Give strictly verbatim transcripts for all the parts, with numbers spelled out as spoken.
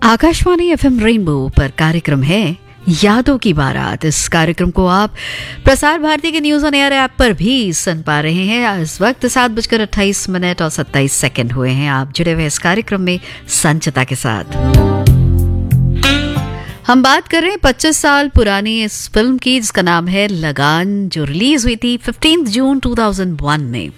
Akashvani FM rainbow पर कार्यक्रम है यादों की बारात। इस कार्यक्रम को आप प्रसार भारती के न्यूज ऑन एयर ऐप पर भी सुन पा रहे हैं। इस वक्त सात बजकर अट्ठाईस मिनट और सत्ताईस सेकंड हुए हैं। आप जुड़े हुए इस कार्यक्रम में संचिता के साथ। हम बात कर रहे हैं पच्चीस साल पुरानी इस फिल्म की, जिसका नाम है लगान, जो रिलीज हुई थी पंद्रह जून दो हज़ार एक में।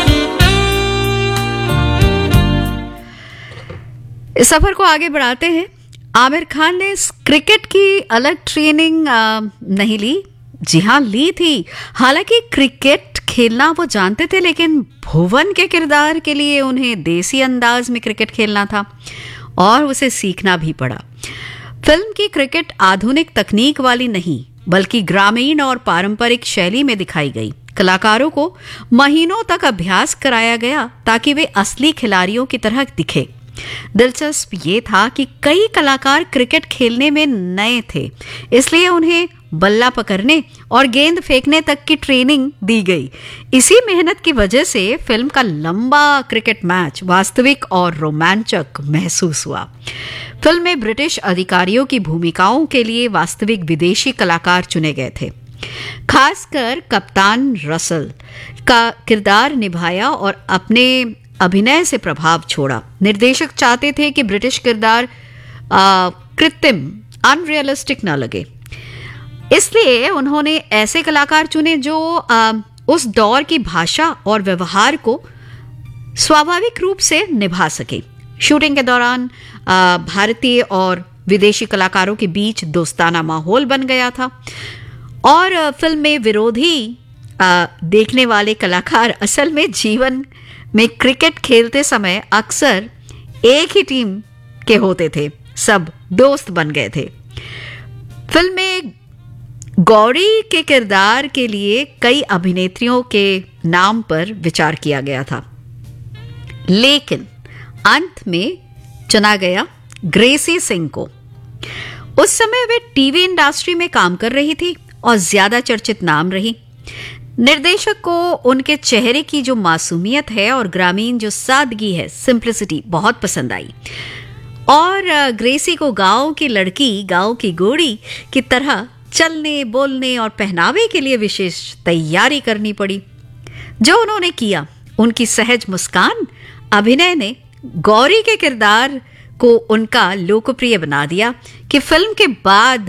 इस सफर को आगे बढ़ाते हैं। आमिर खान ने क्रिकेट की अलग ट्रेनिंग आ, नहीं ली। जी हाँ, ली थी। हालांकि क्रिकेट खेलना वो जानते थे, लेकिन भुवन के किरदार के लिए उन्हें देसी अंदाज में क्रिकेट खेलना था और उसे सीखना भी पड़ा। फिल्म की क्रिकेट आधुनिक तकनीक वाली नहीं, बल्कि ग्रामीण और पारंपरिक शैली में दिखाई गई। कलाकारों को महीनों तक अभ्यास कराया गया ताकि वे असली खिलाड़ियों की तरह दिखे। दिलचस्प ये था कि कई कलाकार क्रिकेट खेलने में नए थे, इसलिए उन्हें बल्ला पकड़ने और गेंद फेंकने तक की ट्रेनिंग दी गई। इसी मेहनत की वजह से फिल्म का लंबा क्रिकेट मैच वास्तविक और रोमांचक महसूस हुआ। फिल्म में ब्रिटिश अधिकारियों की भूमिकाओं के लिए वास्तविक विदेशी कलाकार चुने गए थे। खासकर कप्तान रसल का किरदार निभाया और अपने अभिनय से प्रभाव छोड़ा। निर्देशक चाहते थे कि ब्रिटिश किरदार कृत्रिम, अनरियलिस्टिक न लगे, इसलिए उन्होंने ऐसे कलाकार चुने जो आ, उस दौर की भाषा और व्यवहार को स्वाभाविक रूप से निभा सके। शूटिंग के दौरान आ, भारतीय और विदेशी कलाकारों के बीच दोस्ताना माहौल बन गया था और फिल्म में विरोधी आ, देखने वाले कलाकार असल में जीवन में क्रिकेट खेलते समय अक्सर एक ही टीम के होते थे। सब दोस्त बन गए थे। फिल्म में गौरी के किरदार के लिए कई अभिनेत्रियों के नाम पर विचार किया गया था, लेकिन अंत में चुना गया ग्रेसी सिंह को। उस समय वे टीवी इंडस्ट्री में काम कर रही थी और ज्यादा चर्चित नाम रही। निर्देशक को उनके चेहरे की जो मासूमियत है और ग्रामीण जो सादगी है, सिंप्लिसिटी, बहुत पसंद आई और ग्रेसी को गांव की लड़की, गांव की गोरी की तरह चलने, बोलने और पहनावे के लिए विशेष तैयारी करनी पड़ी, जो उन्होंने किया। उनकी सहज मुस्कान अभिनय ने गौरी के किरदार को उनका लोकप्रिय बना दिया कि फिल्म के बाद